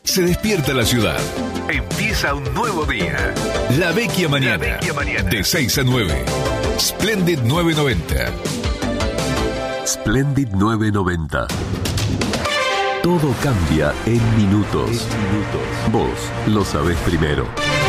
Se despierta la ciudad. Empieza un nuevo día. La Vecchia Mañana. De 6 a 9. Splendid 990. Splendid 990. Todo cambia en minutos. Vos lo sabés primero.